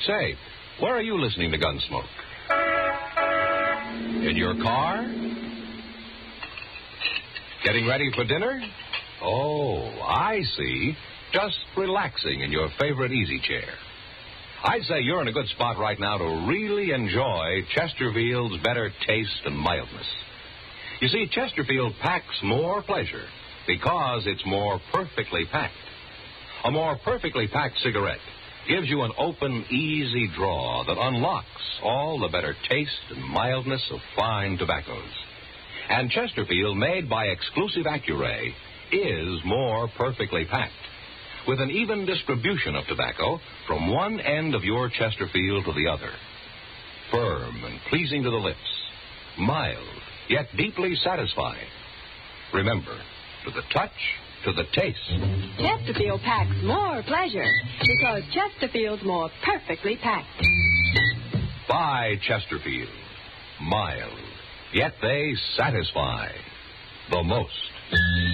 Say, where are you listening to Gunsmoke? In your car? Getting ready for dinner? Oh, I see. Just relaxing in your favorite easy chair. I'd say you're in a good spot right now to really enjoy Chesterfield's better taste and mildness. You see, Chesterfield packs more pleasure because it's more perfectly packed. A more perfectly packed cigarette gives you an open, easy draw that unlocks all the better taste and mildness of fine tobaccos. And Chesterfield, made by exclusive Accuray, is more perfectly packed, with an even distribution of tobacco from one end of your Chesterfield to the other. Firm and pleasing to the lips, mild, yet deeply satisfying. Remember, to the touch, to the taste. Chesterfield packs more pleasure because Chesterfield's more perfectly packed. Buy Chesterfield. Mild, yet they satisfy the most.